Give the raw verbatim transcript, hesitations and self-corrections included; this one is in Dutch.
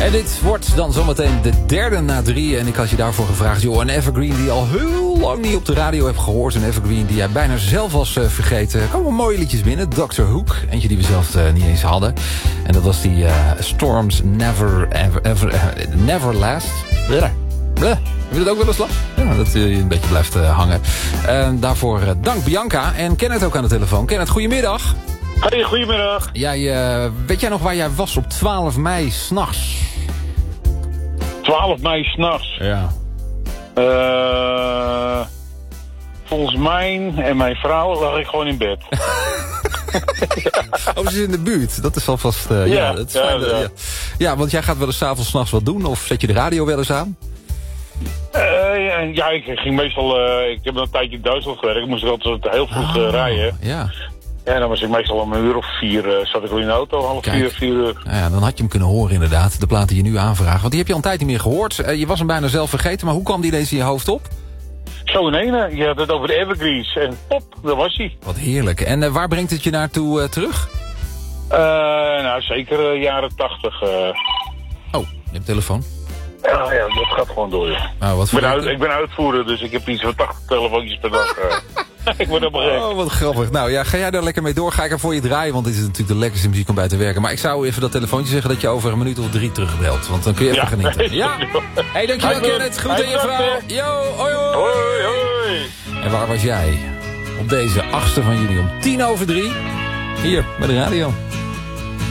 En dit wordt dan zometeen de derde na drie. En ik had je daarvoor gevraagd, joh, een evergreen die je al heel lang niet op de radio hebt gehoord. Een evergreen die jij bijna zelf was uh, vergeten. Er komen mooie liedjes binnen. doctor Hook, eentje die we zelf uh, niet eens hadden. En dat was die uh, Storms Never, ever, ever, uh, never Last. Bleh. Bleh. Heb je dat ook wel eens last? Ja, dat je een beetje blijft uh, hangen. Uh, daarvoor uh, dank Bianca. En Kenneth ook aan de telefoon. Kenneth, goedemiddag. Hey, goedemiddag. Jij, uh, weet jij nog waar jij was op twaalf mei s'nachts? twaalf mei s'nachts? Ja. Uh, volgens mij en mijn vrouw lag ik gewoon in bed. Oh, ze is in de buurt. Dat is alvast... Uh, ja, ja, dat is ja, fijn, ja. ja. Ja, want jij gaat wel eens 's avonds 's nachts wat doen? Of zet je de radio wel eens aan? Uh, ja, ik ging meestal... Uh, ik heb een tijdje in Duitsland gewerkt. Ik moest er altijd heel vroeg uh, oh, rijden. Ja. Ja, dan was ik meestal om een uur of vier, uh, zat ik al in de auto, half Kijk. vier, vier uur. Nou ja, dan had je hem kunnen horen inderdaad, de plaat die je nu aanvraagt. Want die heb je al een tijd niet meer gehoord. Uh, je was hem bijna zelf vergeten, maar hoe kwam die ineens in je hoofd op? Zo in ene, je had het over de evergreens en pop, daar was hij. Wat heerlijk. En uh, waar brengt het je naartoe uh, terug? Uh, nou, zeker uh, jaren tachtig. Uh. Oh, je hebt telefoon. Ja, ja, dat gaat gewoon door. Ja. Nou, wat ik, ben voor... uit, ik ben uitvoerder, dus ik heb iets van tachtig telefoontjes per dag. Uh. Ik word helemaal gek. Oh, wat grappig. Nou ja, ga jij daar lekker mee door? Ga ik er voor je draaien, want dit is natuurlijk de lekkerste muziek om bij te werken. Maar ik zou even dat telefoontje zeggen dat je over een minuut of drie terugbelt. Want dan kun je even Ja. genieten. Ja? Hé, hey, dankjewel Kenneth. Groet aan je vrouw. Yo, hoi hoi. Hoi, hoi. En waar was jij? Op deze achtste van juni om tien over drie. Hier, bij de radio.